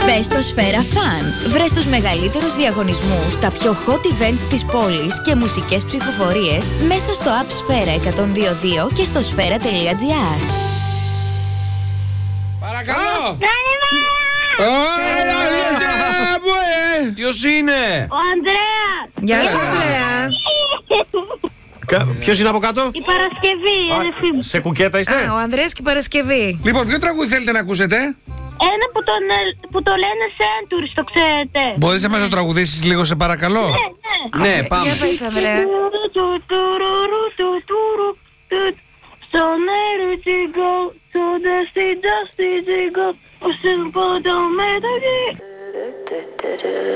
Μπες στο Σφαίρα Fun. Βρες τους μεγαλύτερους διαγωνισμούς, τα πιο hot events της πόλης και μουσικές ψηφοφορίες μέσα στο app Σφαίρα 102.2 και στο σφαίρα.gr. Παρακαλώ! Ποιος είναι? Ο Ανδρέας! Γεια σου, Ανδρέα. Ποιος είναι από κάτω? Η Παρασκευή, η αδερφή μου. Σε κουκέτα είστε? Ο Ανδρέας και η Παρασκευή. Λοιπόν, ποιο τραγούδι θέλετε να ακούσετε? Ένα που το λένε Centuries, το ξέρετε. Μπορείς να μας το τραγουδήσεις λίγο, σε παρακαλώ? Ναι. Ναι, πάμε. Για πες, Ανδρέα. So let it go, so dusty, go. Oh, simple, don't matter.